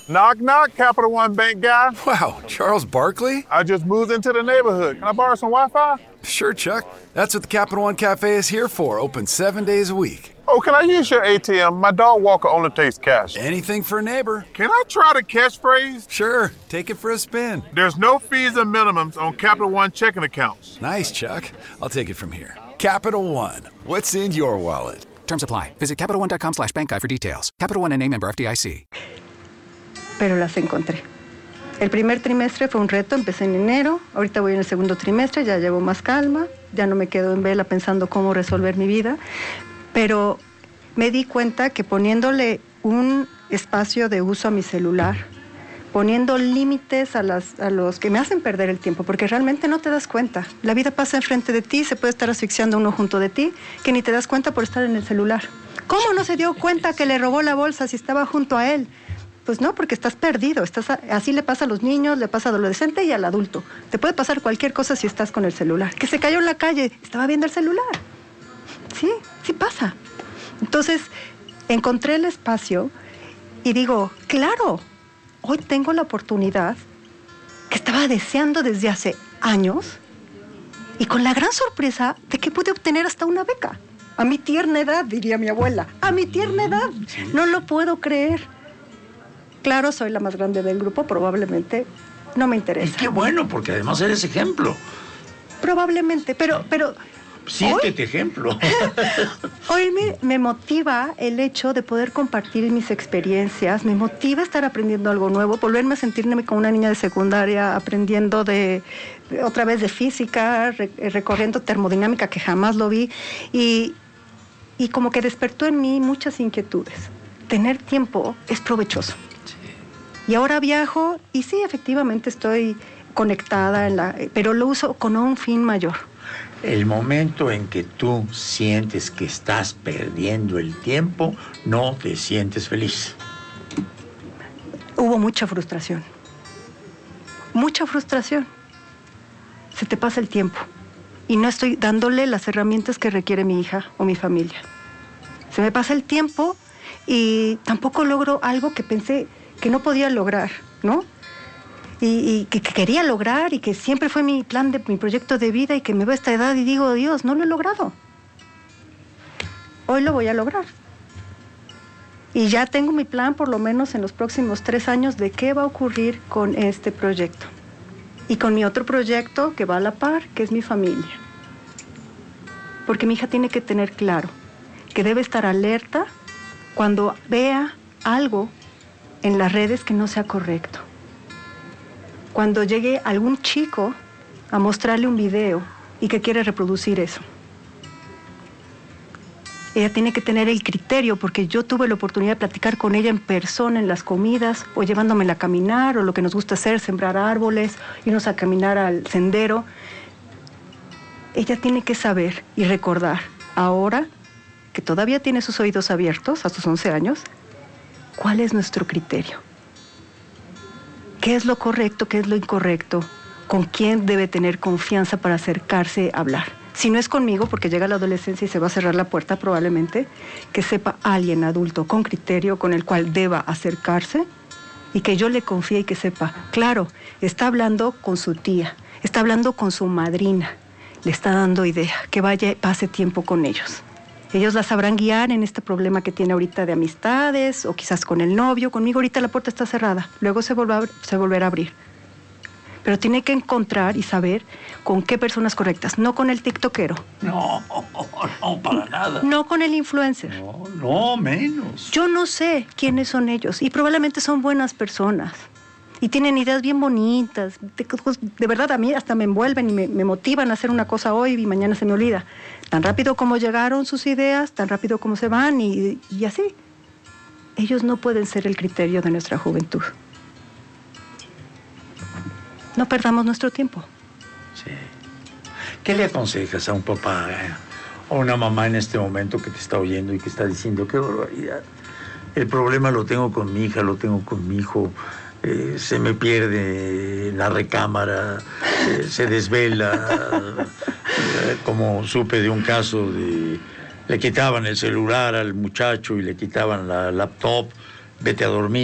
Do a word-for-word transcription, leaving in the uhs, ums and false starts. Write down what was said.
Knock, knock, Capital One Bank guy. Wow, Charles Barkley? I just moved into the neighborhood. Can I borrow some Wi-Fi? Sure, Chuck. That's what the Capital One Cafe is here for, open seven days a week. Oh, can I use your A T M? My dog Walker only takes cash. Anything for a neighbor. Can I try the catchphrase? Sure, take it for a spin. There's no fees or minimums on Capital One checking accounts. Nice, Chuck. I'll take it from here. Capital One, what's in your wallet? Terms apply. Visit CapitalOne.com slash bank guide for details. Capital One N A member F D I C. Pero las encontré. El primer trimestre fue un reto, empecé en enero, ahorita voy en el segundo trimestre, ya llevo más calma, ya no me quedo en vela pensando cómo resolver mi vida, pero me di cuenta que poniéndole un espacio de uso a mi celular, poniendo límites a, las, a los que me hacen perder el tiempo, porque realmente no te das cuenta. La vida pasa enfrente de ti, se puede estar asfixiando uno junto de ti, que ni te das cuenta por estar en el celular. ¿Cómo no se dio cuenta que le robó la bolsa si estaba junto a él? Pues no, porque estás perdido. Estás a, así le pasa a los niños, le pasa al adolescente y al adulto. Te puede pasar cualquier cosa si estás con el celular. Que se cayó en la calle, estaba viendo el celular. Sí, sí pasa. Entonces, encontré el espacio y digo, claro, hoy tengo la oportunidad que estaba deseando desde hace años y con la gran sorpresa de que pude obtener hasta una beca. A mi tierna edad, diría mi abuela. A mi tierna edad. No lo puedo creer. Claro, soy la más grande del grupo, probablemente no me interesa. Y qué bueno, porque además eres ejemplo. Probablemente, pero... pero Siéntete hoy, ejemplo. Hoy me, me motiva el hecho de poder compartir mis experiencias, me motiva estar aprendiendo algo nuevo, volverme a sentirme como una niña de secundaria, aprendiendo de, de otra vez de física, re, recorriendo termodinámica que jamás lo vi, y, y como que despertó en mí muchas inquietudes. Tener tiempo es provechoso. Y ahora viajo y sí, efectivamente estoy conectada, en la, pero lo uso con un fin mayor. El momento en que tú sientes que estás perdiendo el tiempo, no te sientes feliz. Hubo mucha frustración. Mucha frustración. Se te pasa el tiempo y no estoy dándole las herramientas que requiere mi hija o mi familia. Se me pasa el tiempo y tampoco logro algo que pensé que no podía lograr, ¿no? Y, y que, que quería lograr y que siempre fue mi plan, de mi proyecto de vida y que me veo a esta edad y digo, Dios, no lo he logrado. Hoy lo voy a lograr. Y ya tengo mi plan, por lo menos en los próximos tres años, de qué va a ocurrir con este proyecto. Y con mi otro proyecto que va a la par, que es mi familia. Porque mi hija tiene que tener claro que debe estar alerta cuando vea algo en las redes que no sea correcto. Cuando llegue algún chico a mostrarle un video y que quiere reproducir eso. Ella tiene que tener el criterio, porque yo tuve la oportunidad de platicar con ella en persona, en las comidas, o llevándomela a caminar, o lo que nos gusta hacer, sembrar árboles, irnos a caminar al sendero. Ella tiene que saber y recordar, ahora que todavía tiene sus oídos abiertos, a sus once años, ¿cuál es nuestro criterio? ¿Qué es lo correcto, qué es lo incorrecto? ¿Con quién debe tener confianza para acercarse a hablar? Si no es conmigo, porque llega la adolescencia y se va a cerrar la puerta probablemente, que sepa alguien adulto con criterio con el cual deba acercarse y que yo le confíe y que sepa, claro, está hablando con su tía, está hablando con su madrina, le está dando idea, que vaya, pase tiempo con ellos. Ellos la sabrán guiar en este problema que tiene ahorita de amistades o quizás con el novio. Conmigo ahorita la puerta está cerrada, luego se, volva, se volverá a abrir. Pero tiene que encontrar y saber con qué personas correctas, no con el tiktokero. No, no, para nada. No con el influencer. No, no, menos. Yo no sé quiénes son ellos y probablemente son buenas personas. Y tienen ideas bien bonitas. De, de verdad, a mí hasta me envuelven y me, me motivan a hacer una cosa hoy y mañana se me olvida. Tan rápido como llegaron sus ideas, tan rápido como se van y, y así. Ellos no pueden ser el criterio de nuestra juventud. No perdamos nuestro tiempo. Sí. ¿Qué le aconsejas a un papá eh, o a una mamá en este momento que te está oyendo y que está diciendo, qué barbaridad? El problema lo tengo con mi hija, lo tengo con mi hijo. Eh, se me pierde en la recámara, eh, se desvela, eh, como supe de un caso de le quitaban el celular al muchacho y le quitaban la laptop, vete a dormir.